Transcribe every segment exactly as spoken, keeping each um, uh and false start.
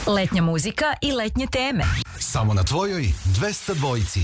Letnja muzika i letnje teme. Samo na tvojoj dvesta dvojici.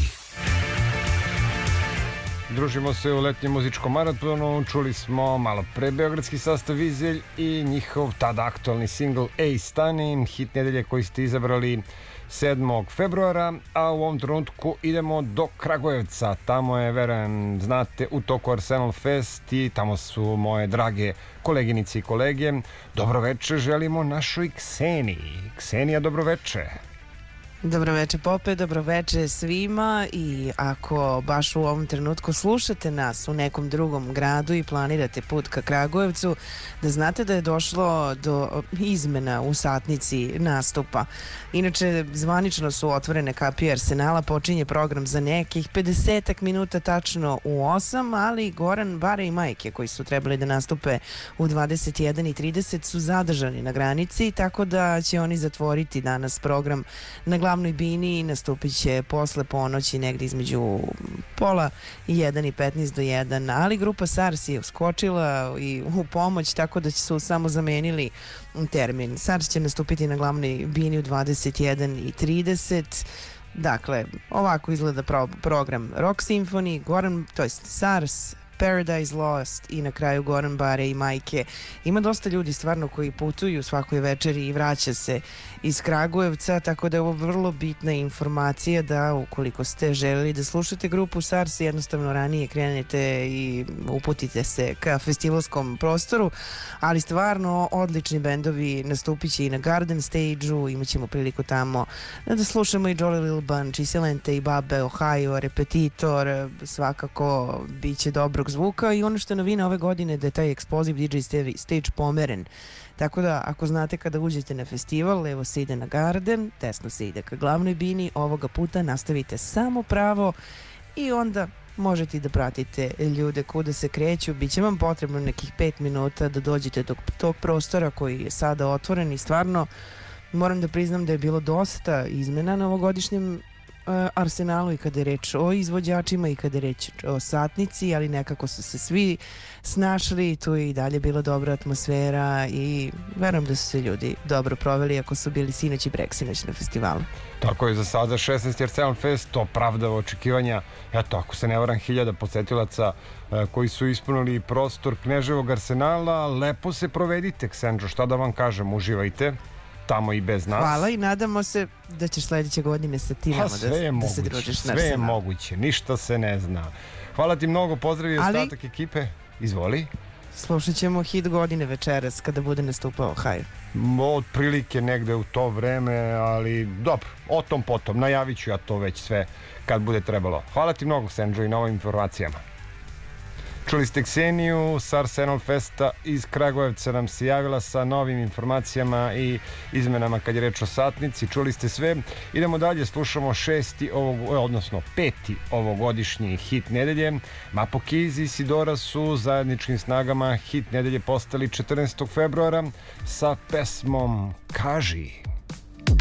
Družimo se u letnjem muzičkom maratonu. Čuli smo malo pre beogradski sastav Vizelj i njihov tada aktualni singl Ej stani, hit nedelje koji ste izabrali sedmog februara, a u ovom trenutku idemo do Kragujevca. Tamo je, verujem, znate, u toku Arsenal Fest i tamo su moje drage koleginice i kolege. Dobroveče želimo našoj Kseniji. Ksenija, dobroveče. Dobroveče Pope, dobroveče svima, i ako baš u ovom trenutku slušate nas u nekom drugom gradu i planirate put ka Kragujevcu, da znate da je došlo do izmena u satnici nastupa. Inače, zvanično su otvorene kapije Arsenala, počinje program za nekih pedesetak minuta tačno u osam, ali Goran, Bare i Majke koji su trebali da nastupe u dvadeset jedan i trideset su zadržani na granici, tako da će oni zatvoriti danas program na glavnoj bini i nastupit će posle ponoći negdje između pola i jedan i petnaest do jedan, ali grupa SARS je uskočila i u pomoć, tako da su samo zamenili termin. SARS će nastupiti na glavnoj bini u dvadeset jedan i trideset. Dakle, ovako izgleda pro program Rock Symphony, Goran, to jest SARS, Paradise Lost i na kraju Goran, Bare i Majke. Ima dosta ljudi stvarno koji putuju svakoj večeri i vraća se iz Kragujevca, tako da je ovo vrlo bitna informacija da ukoliko ste želeli da slušate grupu SARS, jednostavno ranije krenete i uputite se ka festivalskom prostoru, ali stvarno odlični bendovi nastupit će i na Garden Stage-u, imat ćemo priliku tamo da slušamo i Jolly Little Bunch, i Silente, i Babe, Ohio, Repetitor, svakako bit će dobrog zvuka. I ono što je novina ove godine da je taj Explosive D J stage pomeren, tako da ako znate kada uđete na festival, levo se ide na Garden, desno se ide ka glavnoj bini, ovoga puta nastavite samo pravo i onda možete da pratite ljude kuda se kreću. Biće vam potrebno nekih pet minuta da dođete do tog prostora koji je sada otvoren i stvarno moram da priznam da je bilo dosta izmena na ovogodišnjem Arsenalu i kada je reč o izvođačima i kada je reč o satnici, ali nekako su se svi snašli, tu je i dalje bila dobra atmosfera i verujem da su se ljudi dobro proveli ako su bili sinoć i preksinoć na festivalu. Tako je za sada šesnaesti Arsenal Fest opravdava očekivanja, eto, ako se ne varam, hiljada posetilaca koji su ispunili prostor Kneževog Arsenala. Lepo se provedite, Ksendžo, šta da vam kažem, uživajte tamo i bez nas. Hvala i nadamo se da ćeš sledeće godine sa timama da, da moguće, se družiš na sve je moguće, ništa se ne zna. Hvala ti mnogo, pozdravi ali ostatak ekipe. Izvoli. Slušat ćemo hit godine večeras kada bude nastupao Ohio. Od prilike negde u to vreme, ali dobro, o tom potom, najavit ću ja to već sve kad bude trebalo. Hvala ti mnogo, Senđo, i na ovim informacijama. Čuli ste Kseniju sa Arsenal Festa iz Kragujevca, nam se javila sa novim informacijama i izmenama kad je reč o satnici. Čuli ste sve. Idemo dalje, slušamo šesti ovog, odnosno peti ovogodišnji hit nedelje. Mapo Keys i Sidora su zajedničkim snagama hit nedelje postali četrnaestog februara sa pesmom Kaži.